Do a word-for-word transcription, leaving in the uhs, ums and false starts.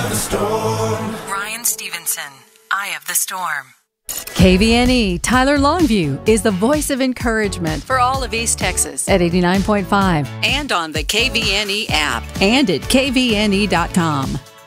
The storm. Ryan Stevenson, Eye of the Storm. K V N E Tyler Longview is the voice of encouragement For all of East Texas. at eighty-nine point five And on the K V N E app. and at K V N E dot com.